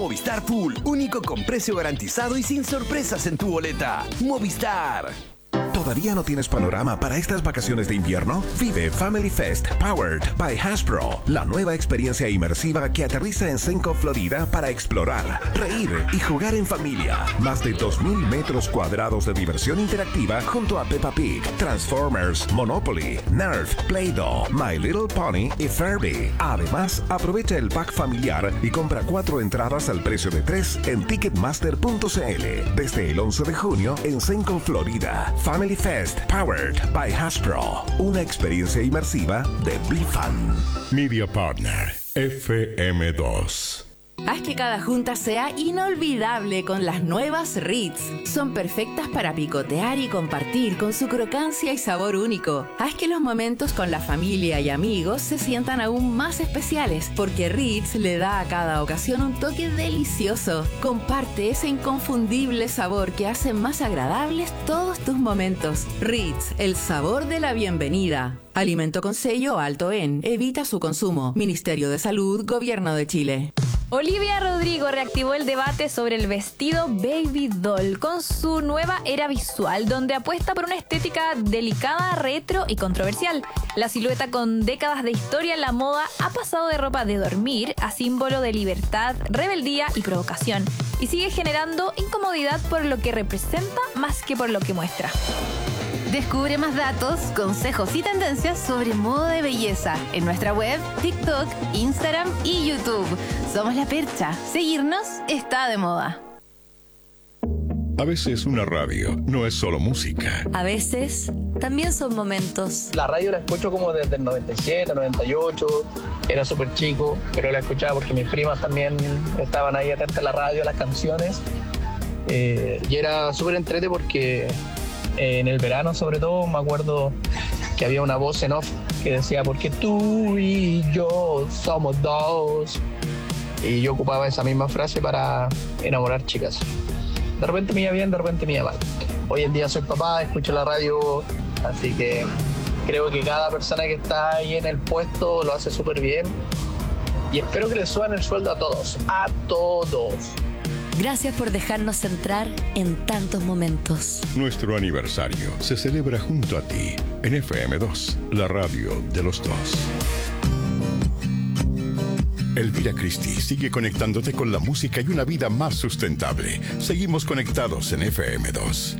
Movistar Full, único con precio garantizado y sin sorpresas en tu boleta. Movistar. ¿Todavía no tienes panorama para estas vacaciones de invierno? Vive Family Fest Powered by Hasbro, la nueva experiencia inmersiva que aterriza en Senco, Florida, para explorar, reír y jugar en familia. Más de 2,000 metros cuadrados de diversión interactiva junto a Peppa Pig, Transformers, Monopoly, Nerf, Play-Doh, My Little Pony y Furby. Además, aprovecha el pack familiar y compra 4 entradas al precio de 3 en Ticketmaster.cl. Desde el 11 de junio en Senco, Florida. Family Fest Powered by Hasbro. Una experiencia inmersiva de BeFun. Media Partner FM2. Haz que cada junta sea inolvidable con las nuevas Ritz. Son perfectas para picotear y compartir con su crocancia y sabor único. Haz que los momentos con la familia y amigos se sientan aún más especiales, porque Ritz le da a cada ocasión un toque delicioso. Comparte ese inconfundible sabor que hace más agradables todos tus momentos. Ritz, el sabor de la bienvenida. Alimento con sello alto en. Evita su consumo. Ministerio de Salud, Gobierno de Chile. Olivia Rodrigo reactivó el debate sobre el vestido Baby Doll con su nueva era visual, donde apuesta por una estética delicada, retro y controversial. La silueta con décadas de historia en la moda ha pasado de ropa de dormir a símbolo de libertad, rebeldía y provocación, y sigue generando incomodidad por lo que representa más que por lo que muestra. Descubre más datos, consejos y tendencias sobre moda y belleza en nuestra web, TikTok, Instagram y YouTube. Somos La Percha. Seguirnos está de moda. A veces una radio no es solo música. A veces también son momentos. La radio la escucho como desde el 97, 98. Era súper chico, pero la escuchaba porque mis primas también estaban ahí atentas a la radio, a las canciones. Y era súper entrete porque en el verano, sobre todo, me acuerdo que había una voz en off que decía: porque tú y yo somos dos. Y yo ocupaba esa misma frase para enamorar chicas. De repente me iba bien, de repente me iba mal. Hoy en día soy papá, escucho la radio, así que creo que cada persona que está ahí en el puesto lo hace súper bien. Y espero que le suban el sueldo a todos, a todos. Gracias por dejarnos entrar en tantos momentos. Nuestro aniversario se celebra junto a ti en FM2, la radio de los dos. Elvira Christie sigue conectándote con la música y una vida más sustentable. Seguimos conectados en FM2.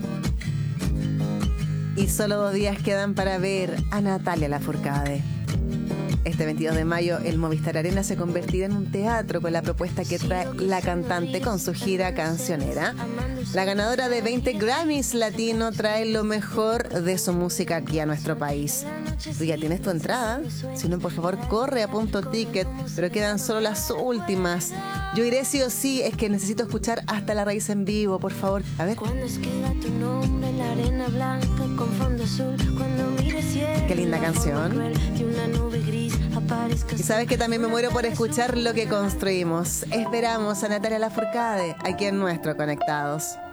Y solo 2 días quedan para ver a Natalia Lafourcade. Este 22 de mayo, el Movistar Arena se convertirá en un teatro con la propuesta que trae la cantante con su gira cancionera. La ganadora de 20 Grammys Latino trae lo mejor de su música aquí a nuestro país. ¿Tú ya tienes tu entrada? Si no, por favor, corre a Punto Ticket, pero quedan solo las últimas. Yo iré sí o sí, es que necesito escuchar Hasta la Raíz en vivo, por favor. A ver. Qué linda canción. Y sabes que también me muero por escuchar Lo que construimos. Esperamos a Natalia Lafourcade aquí en nuestro Conectados.